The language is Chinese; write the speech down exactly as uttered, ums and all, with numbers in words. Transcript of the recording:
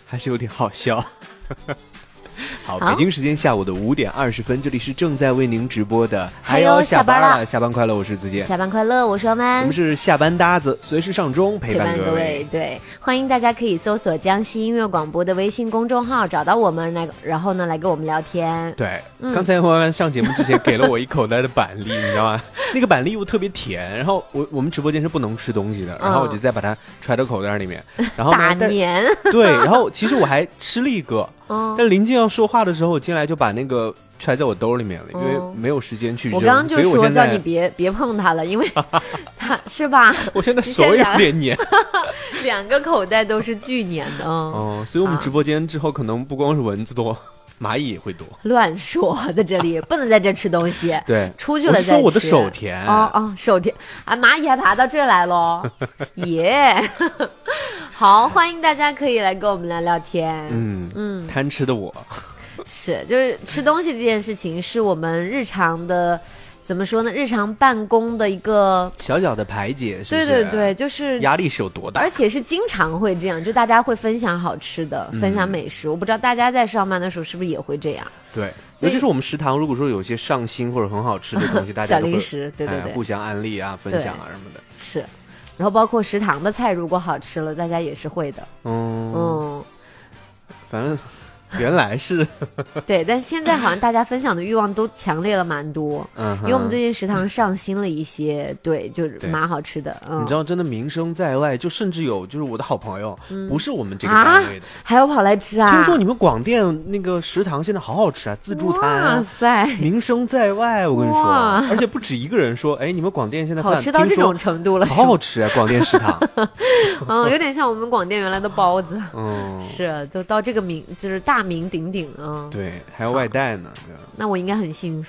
还是有点好笑。好， 好北京时间下午的五点二十分，这里是正在为您直播的， 还有下班了， 下班了下班快乐，我是子健， 下班快乐，我是王我曼们。是下班搭子，随时上钟陪伴各位。 对，欢迎大家可以搜索江西音乐广播的微信公众号，找到我们来，然后呢来跟我们聊天。 对， 嗯刚才弯弯上节目之前给了我一口袋的板栗，你知道吗？那个板栗又特别甜，然后我我们直播间是不能吃东西的，然后我就再把它揣到口袋里面，然后呢大但年， 对，然后其实我还吃了一个， 嗯但临近要说话的时候，我进来就把那个揣在我兜里面了，因为嗯没有时间去扔。 我刚刚就所以我现在说叫你别别碰它了，因为它是吧？ 我现在手有点黏。 两个口袋都是巨黏的，嗯， 哦，所以我们直播间之后可能不光是蚊子多，蚂蚁也会多。 乱说，在这里不能在这吃东西。 对， 出去了再吃。 我是说我的手甜。 哦哦，手甜啊！蚂蚁还爬到这儿来喽，耶！好，欢迎大家可以来跟我们聊聊天。 嗯嗯， 贪吃的我， 是，就是吃东西这件事情是我们日常的，怎么说呢？日常办公的一个， 小小的排解，是不对是？ 对对，就是压力是有多大？ 而且是经常会这样，就大家会分享好吃的， 嗯分享美食。我不知道大家在上班的时候是不是也会这样？ 对，尤其是我们食堂，如果说有些上新或者很好吃的东西，大家小都会零食，对对对， 哎互相安利啊、分享啊什么的。 是，然后包括食堂的菜，如果好吃了，大家也是会的。 嗯嗯， 反正原来是， 对，但现在好像大家分享的欲望都强烈了蛮多， 嗯哼， 因为我们最近食堂上新了一些，对，就是对蛮好吃的。嗯， 你知道，真的名声在外，就甚至有就是我的好朋友， 嗯不是我们这个单位的， 还有跑来吃啊？ 听说你们广电那个食堂现在好好吃啊，自助餐哇啊， 塞， 名声在外，我跟你说哇， 而且不止一个人说，哎，你们广电现在饭好吃到这种程度了， 好好吃啊，广电食堂， 嗯，有点像我们广电原来的包子， 嗯， 是，就到这个名就是大名鼎鼎啊。嗯， 对，还有外带呢， 那我应该很幸